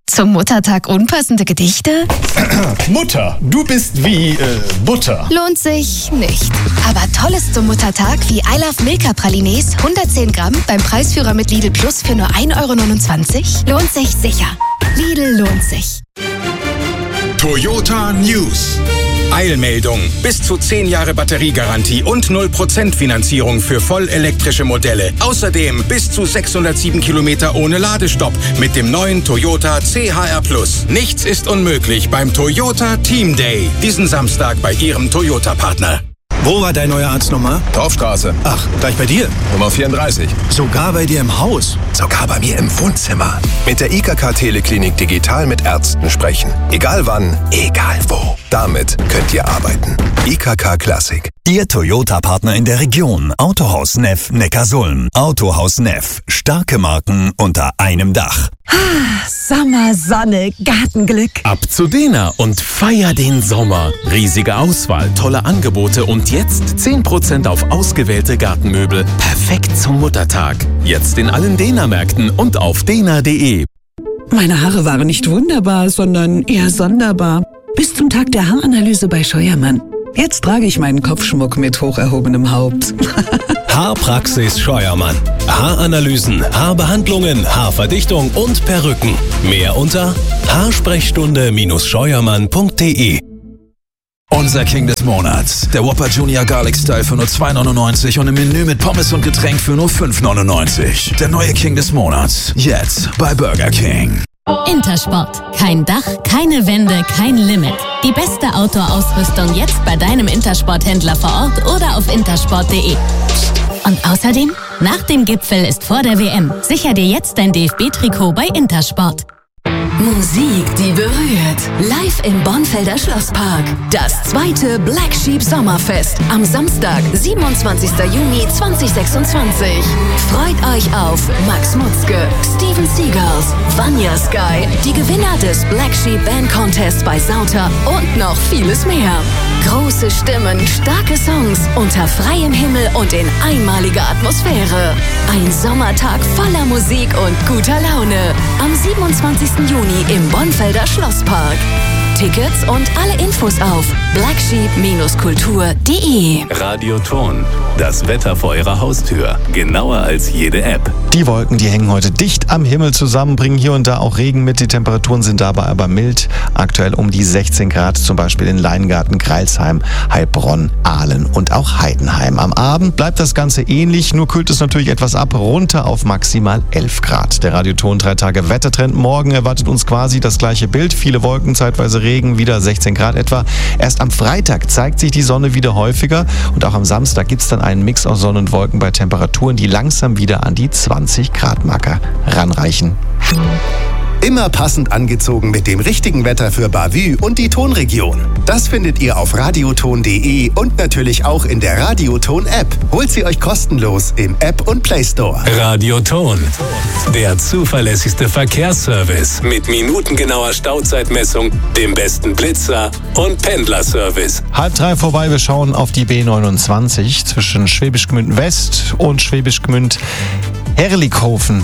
Zum Muttertag unpassende Gedichte? Mutter, du bist wie Butter. Lohnt sich nicht. Aber Tolles zum Muttertag wie I Love Milka Pralines 110 Gramm beim Preisführer mit Lidl Plus für nur 1,29 € lohnt sich sicher. Lidl lohnt sich. Toyota News. Eilmeldung. Bis zu 10 Jahre Batteriegarantie und 0% Finanzierung für vollelektrische Modelle. Außerdem bis zu 607 Kilometer ohne Ladestopp mit dem neuen Toyota CHR+. Nichts ist unmöglich beim Toyota Team Day. Diesen Samstag bei Ihrem Toyota-Partner. Wo war dein neuer Arzt nochmal? Dorfstraße. Ach, gleich bei dir? Nummer 34. Sogar bei dir im Haus? Sogar bei mir im Wohnzimmer. Mit der IKK Teleklinik digital mit Ärzten sprechen. Egal wann, egal wo. Damit könnt ihr arbeiten. IKK Classic. Ihr Toyota-Partner in der Region. Autohaus Neff Neckarsulm. Autohaus Neff. Starke Marken unter einem Dach. Sommer, Sonne, Gartenglück. Ab zu Dena und feier den Sommer. Riesige Auswahl, tolle Angebote und jetzt 10% auf ausgewählte Gartenmöbel. Perfekt zum Muttertag. Jetzt in allen Dena-Märkten und auf dena.de. Meine Haare waren nicht wunderbar, sondern eher sonderbar. Bis zum Tag der Haaranalyse bei Scheuermann. Jetzt trage ich meinen Kopfschmuck mit hoch erhobenem Haupt. Haarpraxis Scheuermann. Haaranalysen, Haarbehandlungen, Haarverdichtung und Perücken. Mehr unter haarsprechstunde-scheuermann.de. Unser King des Monats. Der Whopper Junior Garlic Style für nur 2,99 und im Menü mit Pommes und Getränk für nur 5,99. Der neue King des Monats. Jetzt bei Burger King. Intersport. Kein Dach, keine Wände, kein Limit. Die beste Outdoor-Ausrüstung jetzt bei deinem Intersport-Händler vor Ort oder auf intersport.de. Und außerdem, nach dem Gipfel ist vor der WM. Sicher dir jetzt dein DFB-Trikot bei Intersport. Musik, die berührt. Live im Bonfelder Schlosspark. Das 2. Black Sheep Sommerfest. Am Samstag, 27. Juni 2026. Freut euch auf Max Mutzke, Steven Seagulls, Vanya Sky, die Gewinner des Black Sheep Band Contest bei Sauter und noch vieles mehr. Große Stimmen, starke Songs, unter freiem Himmel und in einmaliger Atmosphäre. Ein Sommertag voller Musik und guter Laune. Am 27. Juni im Bonfelder Schlosspark. Tickets und alle Infos auf blacksheep-kultur.de. Radioton. Das Wetter vor Ihrer Haustür. Genauer als jede App. Die Wolken, die hängen heute dicht am Himmel zusammen, bringen hier und da auch Regen mit. Die Temperaturen sind dabei aber mild. Aktuell um die 16 Grad, zum Beispiel in Leingarten, Greilsheim, Heilbronn, Aalen und auch Heidenheim. Am Abend bleibt das Ganze ähnlich, nur kühlt es natürlich etwas ab, runter auf maximal 11 Grad. Der Radioton 3 Tage Wettertrend. Morgen erwartet uns quasi das gleiche Bild. Viele Wolken, zeitweise Regen, wieder 16 Grad etwa. Erst am Freitag zeigt sich die Sonne wieder häufiger und auch am Samstag gibt es dann einen Mix aus Sonne und Wolken bei Temperaturen, die langsam wieder an die 20 Grad Marke ranreichen. Immer passend angezogen mit dem richtigen Wetter für Bavü und die Tonregion. Das findet ihr auf radioton.de und natürlich auch in der Radioton-App. Holt sie euch kostenlos im App und Play Store. Radioton. Der zuverlässigste Verkehrsservice mit minutengenauer Stauzeitmessung, dem besten Blitzer und Pendlerservice. 2:30 vorbei, wir schauen auf die B29 zwischen Schwäbisch Gmünd West und Schwäbisch Gmünd Herrlichhofen,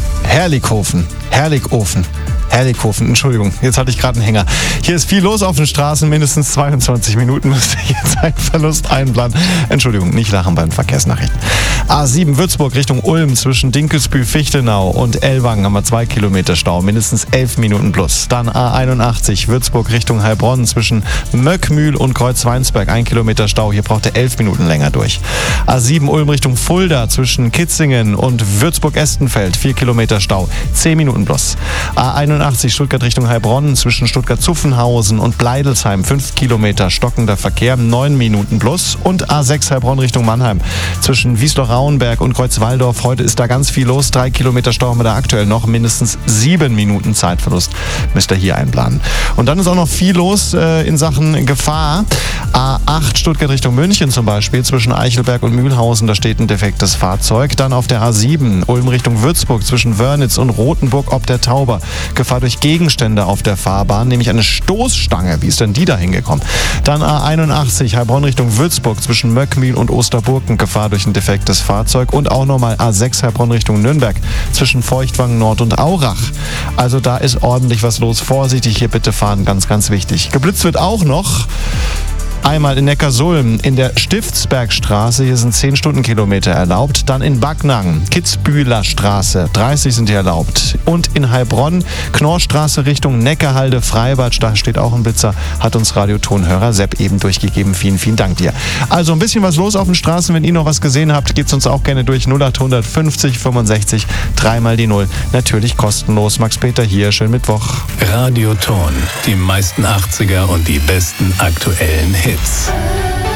Entschuldigung, jetzt hatte ich gerade einen Hänger. Hier ist viel los auf den Straßen, mindestens 22 Minuten müsst ihr jetzt einen Verlust einplanen. Entschuldigung, nicht lachen bei den Verkehrsnachrichten. A7 Würzburg Richtung Ulm zwischen Dinkelsbühl, Fichtenau und Ellwangen haben wir 2 Kilometer Stau, mindestens 11 Minuten plus. Dann A81 Würzburg Richtung Heilbronn zwischen Möckmühl und Kreuzweinsberg, 1 Kilometer Stau, hier braucht ihr 11 Minuten länger durch. A7 Ulm Richtung Fulda zwischen Kitzingen und Würzburg-Estenfeld, 4 Kilometer Stau, 10 Minuten plus. A81 Stuttgart Richtung Heilbronn zwischen Stuttgart-Zuffenhausen und Bleidelsheim, 5 Kilometer stockender Verkehr, 9 Minuten plus. Und A6 Heilbronn Richtung Mannheim zwischen Wiesloch-Rauenberg und Kreuzwaldorf. Heute ist da ganz viel los, 3 Kilometer Stau haben wir da aktuell noch, mindestens 7 Minuten Zeitverlust müsst ihr hier einplanen. Und dann ist auch noch viel los in Sachen Gefahr. A8 Stuttgart Richtung München zum Beispiel zwischen Eichelberg und Mühlhausen, da steht ein defektes Fahrzeug. Dann auf der A7 Ulm Richtung Würzburg zwischen Wörnitz und Rothenburg ob der Tauber. Gefahr durch Gegenstände auf der Fahrbahn, nämlich eine Stoßstange. Wie ist denn die da hingekommen? Dann A81 Heilbronn Richtung Würzburg zwischen Möckmühl und Osterburgen. Gefahr durch ein defektes Fahrzeug. Und auch nochmal A6 Heilbronn Richtung Nürnberg zwischen Feuchtwangen Nord und Aurach. Also da ist ordentlich was los. Vorsichtig hier bitte fahren, ganz, ganz wichtig. Geblitzt wird auch noch. Einmal in Neckarsulm in der Stiftsbergstraße, hier sind 10 Stundenkilometer erlaubt. Dann in Backnang, Kitzbühler Straße, 30 sind hier erlaubt. Und in Heilbronn, Knorrstraße Richtung Neckarhalde, Freibad, da steht auch ein Blitzer, hat uns Radiotonhörer Sepp eben durchgegeben. Vielen, vielen Dank dir. Also ein bisschen was los auf den Straßen. Wenn ihr noch was gesehen habt, geht's uns auch gerne durch. 0800 50 65 3 mal die 0. Natürlich kostenlos. Max Peter hier, schönen Mittwoch. Radioton, die meisten 80er und die besten aktuellen Hits.